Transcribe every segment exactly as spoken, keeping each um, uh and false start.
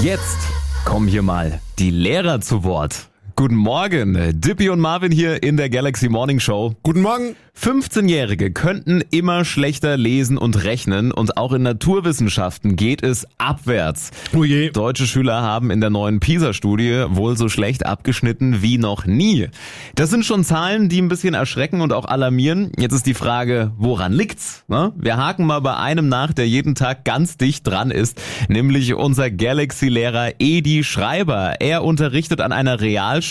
Jetzt kommen hier mal die Lehrer zu Wort. Guten Morgen, Dippy und Marvin hier in der Galaxy Morning Show. Guten Morgen. fünfzehnjährige könnten immer schlechter lesen und rechnen und auch in Naturwissenschaften geht es abwärts. Oh je. Deutsche Schüler haben in der neuen PISA-Studie wohl so schlecht abgeschnitten wie noch nie. Das sind schon Zahlen, die ein bisschen erschrecken und auch alarmieren. Jetzt ist die Frage, woran liegt's? Wir haken mal bei einem nach, der jeden Tag ganz dicht dran ist, nämlich unser Galaxy-Lehrer Edi Schreiber. Er unterrichtet an einer Realschule.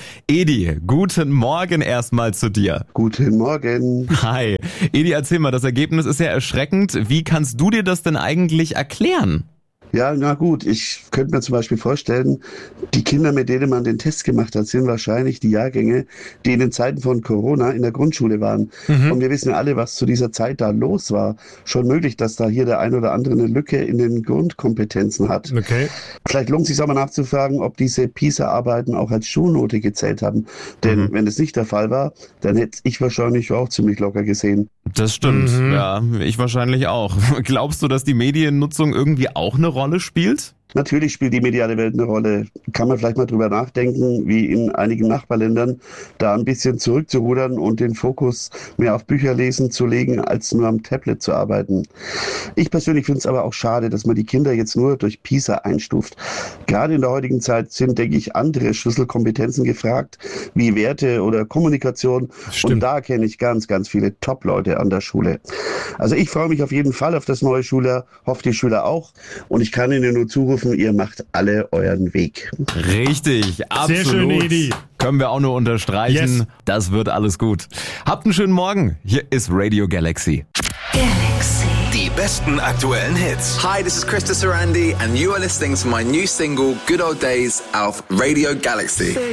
Edi, guten Morgen erstmal zu dir. Guten Morgen. Hi. Edi, erzähl mal, das Ergebnis ist ja erschreckend. Wie kannst du dir das denn eigentlich erklären? Ja, na gut, ich könnte mir zum Beispiel vorstellen, die Kinder, mit denen man den Test gemacht hat, sind wahrscheinlich die Jahrgänge, die in den Zeiten von Corona in der Grundschule waren. Mhm. Und wir wissen ja alle, was zu dieser Zeit da los war. Schon möglich, dass da hier der ein oder andere eine Lücke in den Grundkompetenzen hat. Okay. Vielleicht lohnt es sich auch mal nachzufragen, ob diese PISA-Arbeiten auch als Schulnote gezählt haben. Denn mhm. wenn es nicht der Fall war, dann hätte ich wahrscheinlich auch ziemlich locker gesehen. Das stimmt, Mhm. ja, ich wahrscheinlich auch. Glaubst du, dass die Mediennutzung irgendwie auch eine Rolle spielt? Natürlich spielt die mediale Welt eine Rolle. Kann man vielleicht mal drüber nachdenken, wie in einigen Nachbarländern, da ein bisschen zurückzurudern und den Fokus mehr auf Bücherlesen zu legen, als nur am Tablet zu arbeiten. Ich persönlich finde es aber auch schade, dass man die Kinder jetzt nur durch PISA einstuft. Gerade in der heutigen Zeit sind, denke ich, andere Schlüsselkompetenzen gefragt, wie Werte oder Kommunikation. Stimmt. Und da kenne ich ganz, ganz viele Top-Leute an der Schule. Also ich freue mich auf jeden Fall auf das neue Schuljahr, hoffe die Schüler auch. Und ich kann Ihnen nur zurufen, ihr macht alle euren Weg. Richtig, absolut. Sehr schön, Edi. Können wir auch nur unterstreichen. Yes. Das wird alles gut. Habt einen schönen Morgen. Hier ist Radio Galaxy. Galaxy. Die besten aktuellen Hits. Hi, this is Krista Sarandi and you are listening to my new single Good Old Days auf Radio Galaxy.